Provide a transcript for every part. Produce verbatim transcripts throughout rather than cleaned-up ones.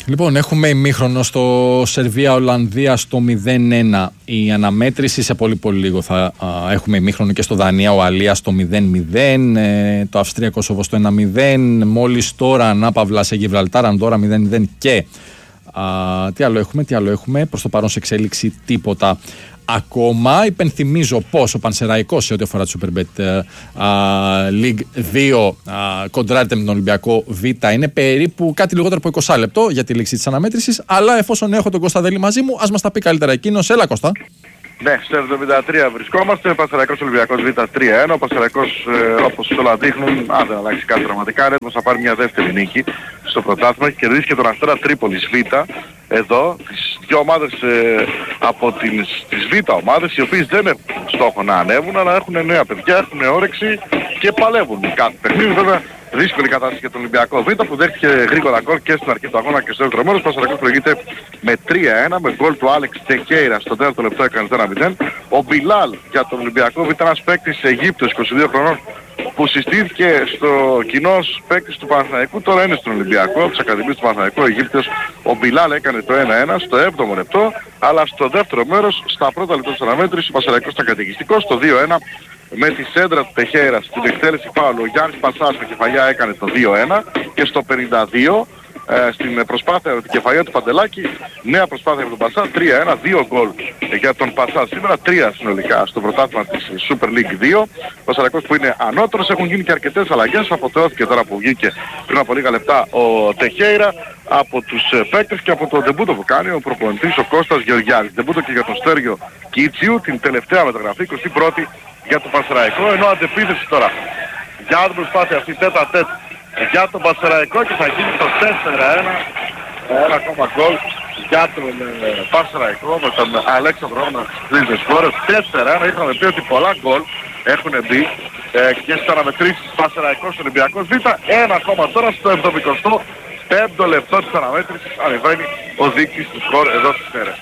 Λοιπόν, έχουμε ημίχρονο στο Σερβία-Ολλανδία στο μηδέν ένα η αναμέτρηση. Σε πολύ πολύ λίγο θα α, έχουμε ημίχρονο και στο Δανία-Ουαλία στο μηδέν μηδέν, ε, το Αυστρία-Κόσοβο στο ένα μηδέν, μόλις τώρα ανάπαυλα σε Γιβραλτάρ, Ανδόρα μηδέν μηδέν και α, τι άλλο έχουμε, τι άλλο έχουμε, προς το παρόν σε εξέλιξη τίποτα ακόμα. Υπενθυμίζω πως ο Πανσεραϊκός σε ό,τι αφορά τη Superbet uh, League δύο uh, κοντράρεται με τον Ολυμπιακό Β. Είναι περίπου κάτι λιγότερο από είκοσι λεπτό για τη λήξη της αναμέτρησης. Αλλά εφόσον έχω τον Κωνσταντέλη μαζί μου, ας μας τα πει καλύτερα εκείνος. Έλα Κώστα. Ναι, στο εβδομήντα τρία βρισκόμαστε. Πανσεραϊκός Ολυμπιακός Β τρία ένα. Ο Πανσεραϊκός, ε, όπως όλα δείχνουν, αν δεν αλλάξει κάτι δραματικά, είναι έτοιμος να πάρει μια δεύτερη νίκη στο πρωτάθλημα και κερδίσει και τον Αστέρα Τρίπολης Β. Εδώ, τις δύο ομάδες ε, από τις, τις Β ομάδες, οι οποίες δεν έχουν στόχο να ανέβουν, αλλά έχουν νέα παιδιά, έχουν όρεξη και παλεύουν κάθε παιχνίδι. Βέβαια, δύσκολη κατάσταση για τον Ολυμπιακό Β που δέχτηκε γρήγορα γκολ και στην αρχή του αγώνα και στο δεύτερο μέρος. Ο Πανσεραϊκός προηγείται με τρία ένα με γκολ του Άλεξ Τεκέιρα στο τέταρτο λεπτό, έκανε ένα μηδέν. Ο Μπιλάλ για τον Ολυμπιακό Β, ένας παίκτης Αιγύπτος είκοσι δύο χρονών που συστήθηκε στο κοινός παίκτης του Παναθηναϊκού, τώρα είναι στον Ολυμπιακό, από τις Ακαδημίες του Παναθηναϊκού, ο Αιγύπτιος. Ο Μπιλάλ έκανε το ένα ένα στο έβδομο λεπτό, αλλά στο δεύτερο μέρος, στα πρώτα λεπτά της αναμέτρησης, ο Πανσεραϊκός ήταν καταιγιστικός, στο δύο ένα με τη σέντρα του Τεχέιρα στην εκτέλεση φάουλ. Ο Γιάννης Πασάς με κεφαλιά έκανε το δύο ένα και στο πενήντα δύο ε, στην προσπάθεια με την κεφαλιά του Παντελάκη, νέα προσπάθεια με τον Πασά, τρία ένα, δύο γκολ για τον Πασά σήμερα, τρία συνολικά στο πρωτάθλημα της Super League δύο. Ο Πανσεραϊκός που είναι ανώτερος, έχουν γίνει και αρκετές αλλαγές, αποθεώθηκε τώρα που βγήκε πριν από λίγα λεπτά ο Τεχέιρα από τους παίκτες και από το ντεμπούτο που κάνει ο προπονητής ο Κώστας Γεωργιάδης. Ντεμπούτο και για τον Στέργιο Κίτσιου, την τελευταία μεταγραφή, εικοστή πρώτη για τον Πανσεραϊκό, ενώ αντεπίθεση τώρα για την προσπάθεια αυτή τέτα τέτ για τον Πανσεραϊκό και θα γίνει το τέσσερα ένα, ένα ακόμα γκολ για τον ε, Πανσεραϊκό με τον Αλέξανδρο να στις χώρες. Τέσσερα ένα, είχαμε πει ότι πολλά γκολ έχουν μπει ε, και στις αναμετρήσεις Πανσεραϊκός Ολυμπιακός Β. Ένα ακόμα τώρα στο εβδομηκοστό πέμπτο λεπτό της αναμέτρησης ανεβαίνει ο δείκτης του σκορ εδώ στις Σέρες.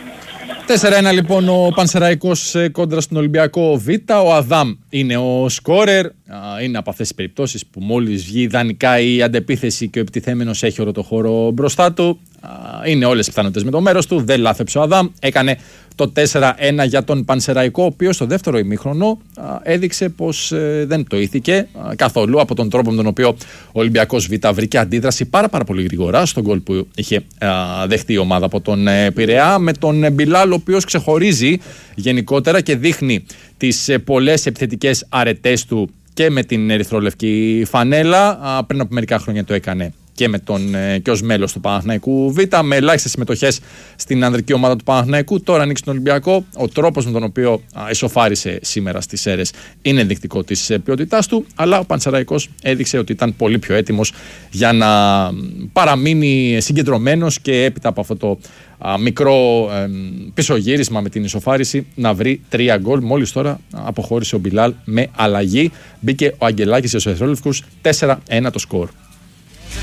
τέσσερα ένα λοιπόν ο Πανσεραϊκός κόντρα στον Ολυμπιακό Β. Ο Αδάμ είναι ο σκόρερ. Είναι από αυτές τις περιπτώσεις που μόλις βγει ιδανικά η αντεπίθεση και ο επιτιθέμενος έχει όλο το χώρο μπροστά του. Είναι όλες οι πιθανότητες με το μέρος του. Δεν λάθεψε ο Αδάμ. Έκανε το τέσσερα ένα για τον Πανσεραϊκό, ο οποίος στο δεύτερο ημίχρονο έδειξε πως ε, δεν πτωήθηκε καθόλου από τον τρόπο με τον οποίο ο Ολυμπιακός Β βρήκε αντίδραση πάρα, πάρα πολύ γρήγορα στον γκολ που είχε α, δεχτεί η ομάδα από τον ε, Πειραιά, με τον Μπιλάλ ο οποίος ξεχωρίζει γενικότερα και δείχνει τις ε, πολλές επιθετικές αρετές του και με την ερυθρόλευκη φανέλα. Α, πριν από μερικά χρόνια το έκανε και, με τον, και ως μέλος του Παναθηναϊκού Β, με ελάχιστες συμμετοχές στην ανδρική ομάδα του Παναθηναϊκού. Τώρα ανοίξει τον Ολυμπιακό. Ο τρόπος με τον οποίο ισοφάρισε σήμερα στις Σέρρες είναι ενδεικτικό της ποιότητάς του, αλλά ο Πανσεραϊκός έδειξε ότι ήταν πολύ πιο έτοιμος για να παραμείνει συγκεντρωμένος και έπειτα από αυτό το α, μικρό ε, πισωγύρισμα με την ισοφάριση να βρει τρία γκολ. Μόλις τώρα αποχώρησε ο Μπιλάλ με αλλαγή. Μπήκε ο Αγγελάκης στους ερυθρόλευκους, τέσσερα ένα το σκορ.